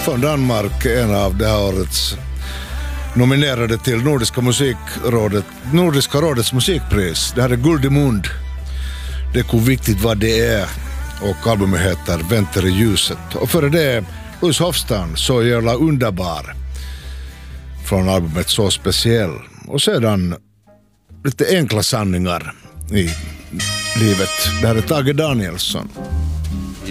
från Danmark, en av det här årets nominerade till Nordiska rådets musikpris. Det här är Guld i Mund. Det är viktigt vad det är, och albumet heter Vänter i ljuset. Och före det Louis Hofstad, Så jävla underbar, från albumet Så speciell. Och sedan lite enkla sanningar i livet. Det här är Tage Danielsson.